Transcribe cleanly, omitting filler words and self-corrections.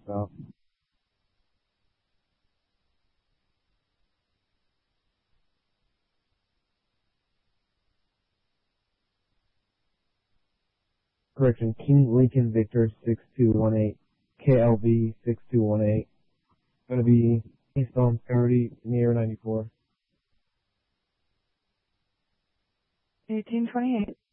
stop. Correction, King Lincoln Victor 6218, KLV 6218. Gonna be eastbound 30 near 94. 1828.